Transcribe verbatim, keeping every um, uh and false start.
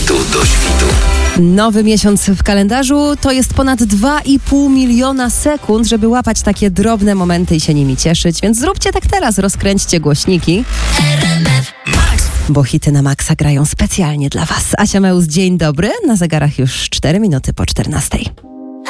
świtu do świtu. Nowy miesiąc w kalendarzu to jest ponad dwa i pół miliona sekund, żeby łapać takie drobne momenty i się nimi cieszyć, więc zróbcie tak teraz, rozkręćcie głośniki, bo hity na maksa grają specjalnie dla Was. Asia Meus, dzień dobry, na zegarach już cztery minuty po czternastej.